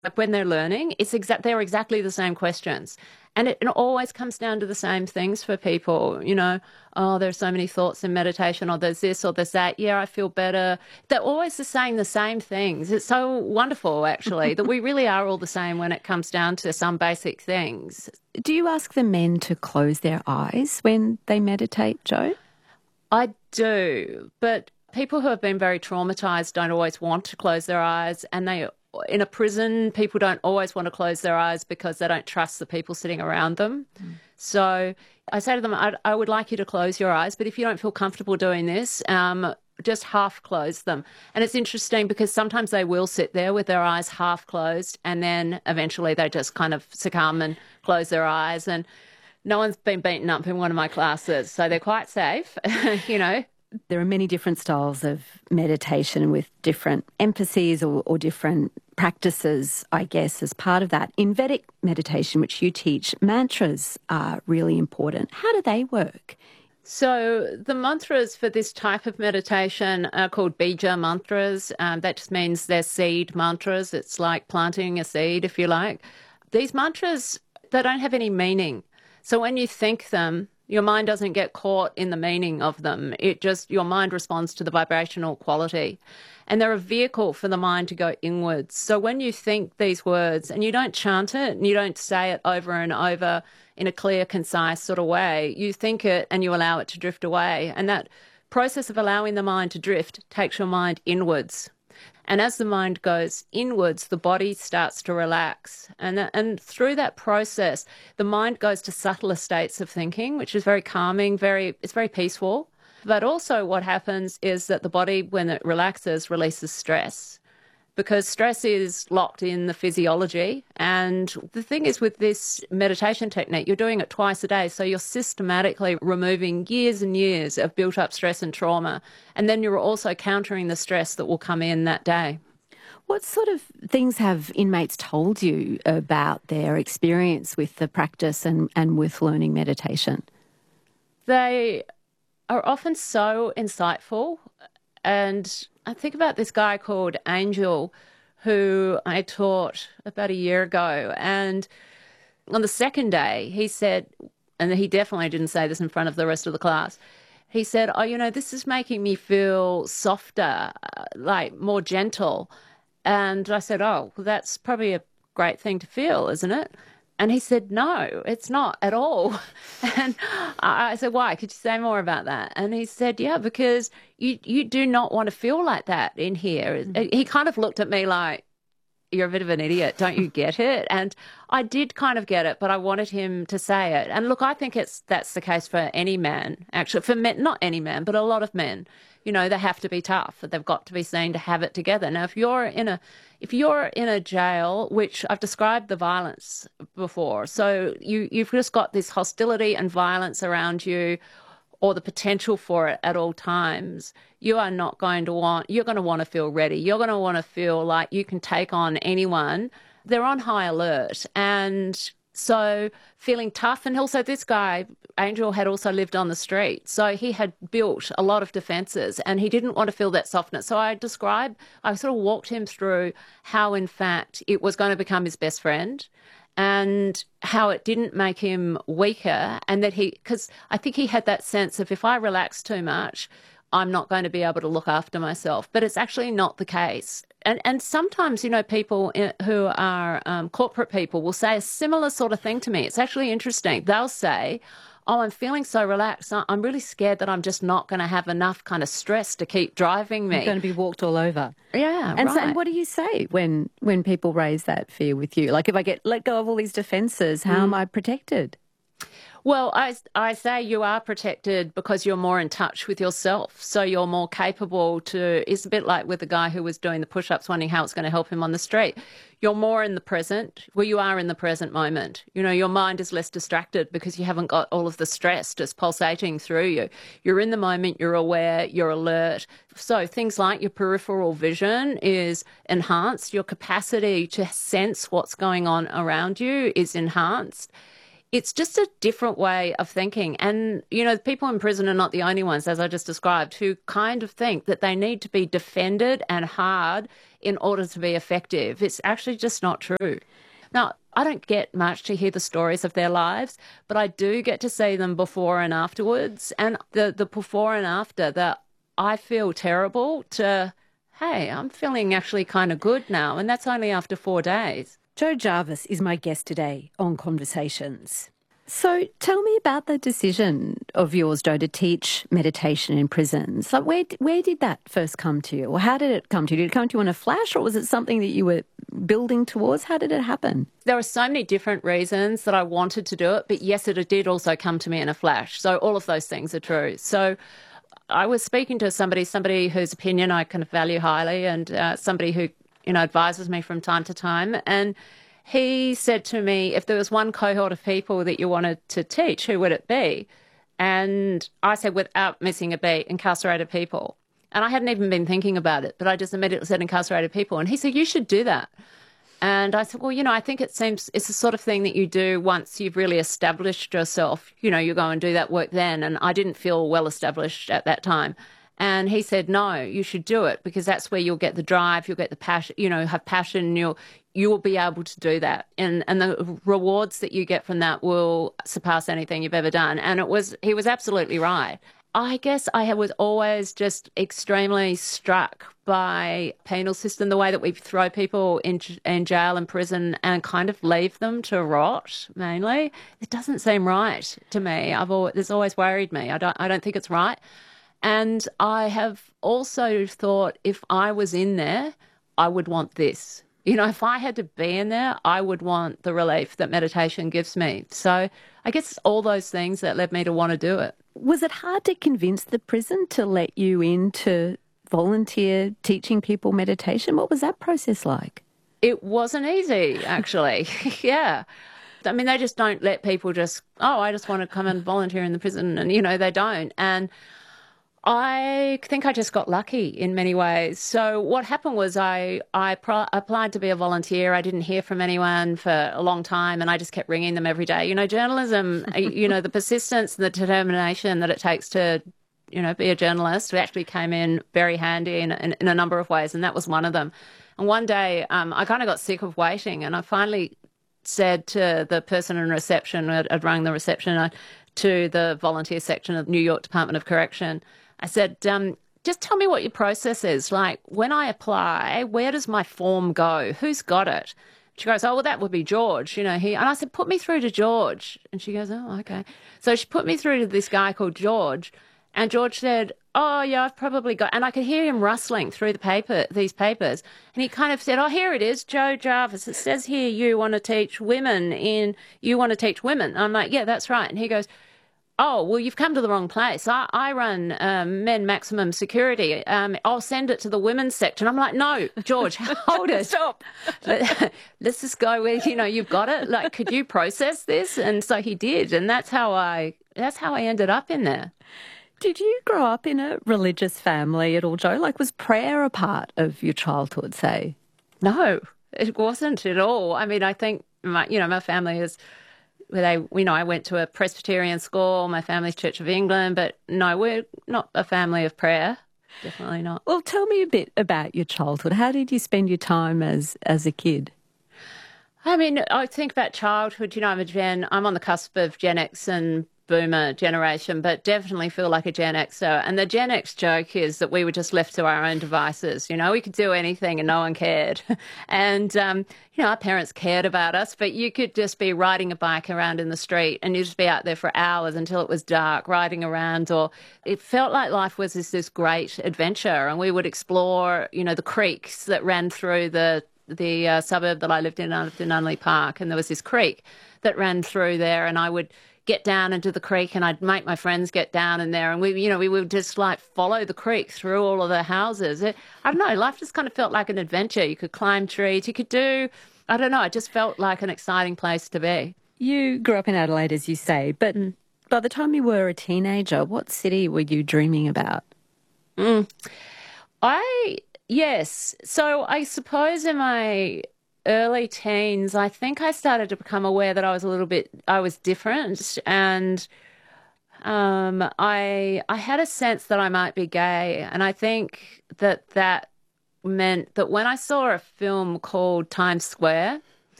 Like when they're learning, they're exactly the same questions. And it always comes down to the same things for people, oh, there's so many thoughts in meditation, or there's this or there's that. Yeah, I feel better. They're always just saying the same things. It's so wonderful, actually, that we really are all the same when it comes down to some basic things. Do you ask the men to close their eyes when they meditate, Jo? I do, but people who have been very traumatized don't always want to close their eyes, and in a prison, people don't always want to close their eyes because they don't trust the people sitting around them. So I say to them, I would like you to close your eyes, but if you don't feel comfortable doing this, just half close them. And it's interesting because sometimes they will sit there with their eyes half closed, and then eventually they just kind of succumb and close their eyes. And no one's been beaten up in one of my classes, so they're quite safe, There are many different styles of meditation with different emphases or different practices, I guess, as part of that. In Vedic meditation, which you teach, mantras are really important. How do they work? So the mantras for this type of meditation are called bija mantras. That just means they're seed mantras. It's like planting a seed, if you like. These mantras, they don't have any meaning. So when you think them, your mind doesn't get caught in the meaning of them. Your mind responds to the vibrational quality. And they're a vehicle for the mind to go inwards. So when you think these words, and you don't chant it, and you don't say it over and over in a clear, concise sort of way, you think it and you allow it to drift away. And that process of allowing the mind to drift takes your mind inwards. And as the mind goes inwards, the body starts to relax. And through that process, the mind goes to subtler states of thinking, which is very calming, it's very peaceful. But also what happens is that the body, when it relaxes, releases stress, because stress is locked in the physiology. And the thing is, with this meditation technique, you're doing it twice a day. So you're systematically removing years and years of built up stress and trauma. And then you're also countering the stress that will come in that day. What sort of things have inmates told you about their experience with the practice and with learning meditation? They are often so insightful. And I think about this guy called Angel, who I taught about a year ago. And on the second day, he said, and he definitely didn't say this in front of the rest of the class, he said, oh, this is making me feel softer, like more gentle. And I said, oh, well, that's probably a great thing to feel, isn't it? And he said, no, it's not at all. And I said, why? Could you say more about that? And he said, yeah, because you do not want to feel like that in here. He kind of looked at me like, you're a bit of an idiot, don't you get it? And I did kind of get it, but I wanted him to say it. And look, I think that's the case for any man, actually, for men, not any man, but a lot of men. They have to be tough. They've got to be seen to have it together. Now, if you're in a jail, which I've described the violence before, so you've just got this hostility and violence around you, or the potential for it at all times, you're going to want to feel ready. You're going to want to feel like you can take on anyone. They're on high alert. And so feeling tough. And also this guy, Angel, had also lived on the street. So he had built a lot of defences and he didn't want to feel that softness. So I sort of walked him through how, in fact, it was going to become his best friend, and how it didn't make him weaker, and that because I think he had that sense of, if I relax too much, I'm not going to be able to look after myself. But it's actually not the case. And sometimes, people who are corporate people will say a similar sort of thing to me. It's actually interesting. They'll say, oh, I'm feeling so relaxed. I'm really scared that I'm just not going to have enough kind of stress to keep driving me. You're going to be walked all over. Yeah, and right. So, and what do you say when people raise that fear with you? Like, if I get let go of all these defences, how am I protected? Well, I say you are protected because you're more in touch with yourself. So you're more capable it's a bit like with the guy who was doing the push-ups, wondering how it's going to help him on the street. You're more in the present. Well, you are in the present moment. Your mind is less distracted because you haven't got all of the stress just pulsating through you. You're in the moment, you're aware, you're alert. So things like your peripheral vision is enhanced. Your capacity to sense what's going on around you is enhanced. It's just a different way of thinking. And, you know, people in prison are not the only ones, as I just described, who kind of think that they need to be defended and hard in order to be effective. It's actually just not true. Now, I don't get much to hear the stories of their lives, but I do get to see them before and afterwards. And the before and after, that I feel terrible to, hey, I'm feeling actually kind of good now. And that's only after 4 days. Jo Jarvis is my guest today on Conversations. So tell me about the decision of yours, Jo, to teach meditation in prisons. Like, where did that first come to you? Or how did it come to you? Did it come to you in a flash, or was it something that you were building towards? How did it happen? There are so many different reasons that I wanted to do it, but yes, it did also come to me in a flash. So all of those things are true. So I was speaking to somebody whose opinion I kind of value highly, and somebody who, you know, advises me from time to time. And he said to me, if there was one cohort of people that you wanted to teach, who would it be? And I said, without missing a beat, incarcerated people. And I hadn't even been thinking about it, but I just immediately said incarcerated people. And he said, you should do that. And I said, well, you know, I think it's the sort of thing that you do once you've really established yourself. You know, you go and do that work then. And I didn't feel well established at that time. And he said, no, you should do it, because that's where you'll get the drive, you'll get the passion, you know, have passion, you will be able to do that. And the rewards that you get from that will surpass anything you've ever done. And he was absolutely right. I guess I was always just extremely struck by penal system, the way that we throw people in jail and prison and kind of leave them to rot, mainly. It doesn't seem right to me. It's always worried me. I don't think it's right. And I have also thought, if I was in there, I would want this. You know, if I had to be in there, I would want the relief that meditation gives me. So I guess it's all those things that led me to want to do it. Was it hard to convince the prison to let you in to volunteer teaching people meditation? What was that process like? It wasn't easy, actually. Yeah. I mean, they just don't let people just, I just want to come and volunteer in the prison. And, you know, they don't. And I think I just got lucky in many ways. So what happened was I applied to be a volunteer. I didn't hear from anyone for a long time, and I just kept ringing them every day. You know, journalism, you know, the persistence and the determination that it takes to, you know, be a journalist actually came in very handy in a number of ways, and that was one of them. And one day I kind of got sick of waiting, and I finally said to the person in reception, I'd rung the reception to the volunteer section of New York Department of Correction, I said, just tell me what your process is. Like, when I apply, where does my form go? Who's got it? She goes, oh, well, that would be George. You know, and I said, put me through to George. And she goes, oh, okay. So she put me through to this guy called George. And George said, oh, yeah, I've probably got, and I could hear him rustling through these papers. And he kind of said, oh, here it is, Jo Jarvis. It says here you want to teach women. I'm like, yeah, that's right. And he goes, oh, well, you've come to the wrong place. I run men maximum security. I'll send it to the women's section. I'm like, no, George, hold it. Stop. Let's just go with, you know, you've got it. Like, could you process this? And so he did. And that's how I ended up in there. Did you grow up in a religious family at all, Jo? Like, was prayer a part of your childhood, say? No, it wasn't at all. I mean, I think, my family is... I went to a Presbyterian school, my family's Church of England, but no, we're not a family of prayer. Definitely not. Well, tell me a bit about your childhood. How did you spend your time as a kid? I mean, I think about childhood, you know, I'm on the cusp of Gen X and Boomer generation, but definitely feel like a Gen Xer. And the Gen X joke is that we were just left to our own devices. You know, we could do anything and no one cared. And, our parents cared about us, but you could just be riding a bike around in the street and you'd just be out there for hours until it was dark, riding around. Or it felt like life was this great adventure, and we would explore, you know, the creeks that ran through the suburb that I lived in. I lived in Unley Park, and there was this creek that ran through there, and I would get down into the creek and I'd make my friends get down in there, and we would just like follow the creek through all of the houses. I don't know, life just kind of felt like an adventure. You could climb trees, you could do, I don't know, it just felt like an exciting place to be. You grew up in Adelaide, as you say, but by the time you were a teenager, what city were you dreaming about? Yes. So I suppose in my early teens, I think I started to become aware that I was different, and I had a sense that I might be gay, and I think that meant that when I saw a film called Times Square,